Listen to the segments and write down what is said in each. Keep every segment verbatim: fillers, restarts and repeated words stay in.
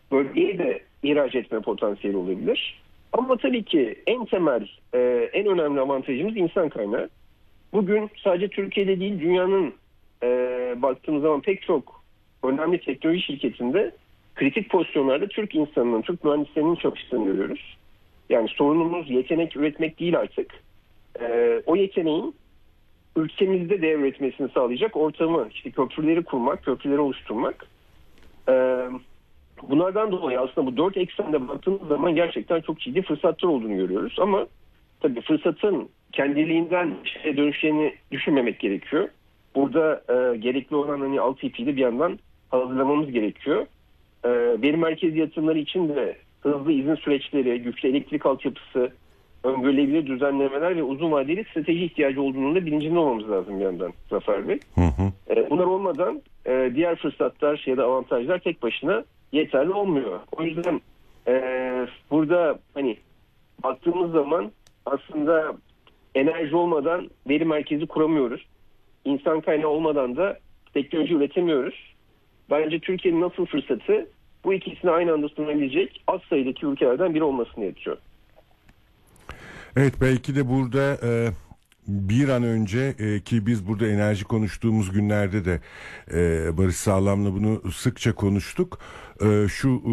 bölgeye de ihraç etme potansiyeli olabilir. Ama tabii ki en temel, e, en önemli avantajımız insan kaynağı. Bugün sadece Türkiye'de değil, dünyanın e, baktığımız zaman pek çok önemli teknoloji şirketinde kritik pozisyonlarda Türk insanının, Türk mühendislerinin çalıştığını görüyoruz. Yani sorunumuz yetenek üretmek değil artık. E, o yeteneğin ülkemizde değer üretmesini sağlayacak ortamı, işte köprüleri kurmak, köprüleri oluşturmak. E, bunlardan dolayı aslında bu dört eksende baktığımız zaman gerçekten çok ciddi fırsatlar olduğunu görüyoruz. Ama tabii fırsatın kendiliğinden şeye dönüşeceğini düşünmemek gerekiyor. Burada e, gerekli olan hani altyapıyı bir yandan hazırlamamız gerekiyor. E, veri merkezi yatırımları için de hızlı izin süreçleri, güçlü elektrik altyapısı, öngörülebilir düzenlemeler ve uzun vadeli strateji ihtiyacı olduğunun da bilincinde olmamız lazım bir yandan Zafer Bey. Hı hı. E, bunlar olmadan e, diğer fırsatlar ya da avantajlar tek başına yeterli olmuyor. O yüzden e, burada hani baktığımız zaman aslında enerji olmadan veri merkezi kuramıyoruz. İnsan kaynağı olmadan da teknoloji üretemiyoruz. Bence Türkiye'nin nasıl fırsatı bu ikisini aynı anda sunabilecek az sayıdaki ülkelerden biri olmasını yetiyor. Evet, belki de burada e, bir an önce e, ki biz burada enerji konuştuğumuz günlerde de e, Barış Sağlam'la bunu sıkça konuştuk. E, şu e,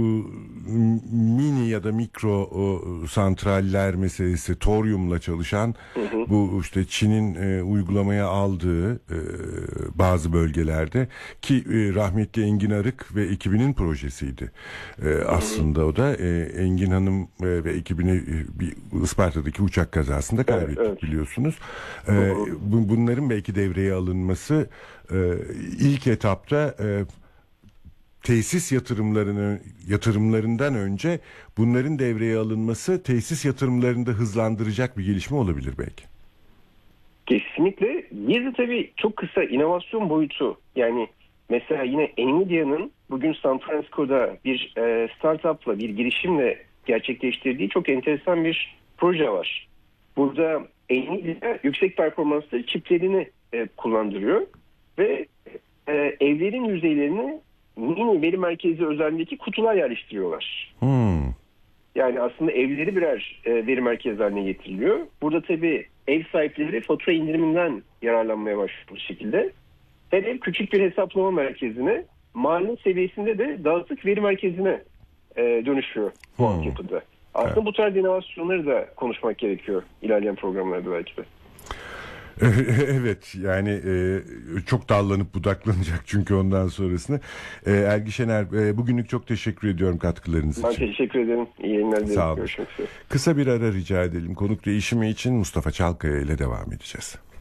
mini ya da mikro e, santraller meselesi, toryumla çalışan, hı hı. bu işte Çin'in e, uygulamaya aldığı e, bazı bölgelerde ki e, rahmetli Engin Arık ve ekibinin projesiydi. E, aslında o da e, Engin Hanım e, ve ekibini e, bir Isparta'daki uçak kazasında kaybettik, evet, evet. biliyorsunuz. E, bu, bunların belki devreye alınması e, ilk etapta e, tesis yatırımlarını yatırımlarından önce bunların devreye alınması tesis yatırımlarını da hızlandıracak bir gelişme olabilir belki. Kesinlikle. Bir de tabii çok kısa inovasyon boyutu. Yani mesela yine Nvidia'nın bugün San Francisco'da bir e, startupla, bir girişimle gerçekleştirdiği çok enteresan bir proje var. Burada Nvidia yüksek performanslı çiplerini e, kullandırıyor ve e, evlerin yüzeylerini mini veri merkezi özelliğindeki kutular yerleştiriyorlar. Hmm. Yani aslında evleri birer e, veri merkezi haline getiriliyor. Burada tabii ev sahipleri fatura indiriminden yararlanmaya başlıyor bu şekilde. Her ev küçük bir hesaplama merkezine, mahalle seviyesinde de dağıtık veri merkezine e, dönüşüyor bu hmm. altyapıda. Aslında evet. bu tarz inovasyonları da konuşmak gerekiyor ilerleyen programlarda belki de. Evet, yani e, çok dallanıp budaklanacak çünkü ondan sonrasını. E, Ergi Şener, e, bugünlük çok teşekkür ediyorum katkılarınız ben için. Ben teşekkür ederim. İyi yayınlar dilerim. Sağ olun. Görüşmek üzere. Kısa bir ara rica edelim. Konuk değişimi için Mustafa Çalkaya ile devam edeceğiz.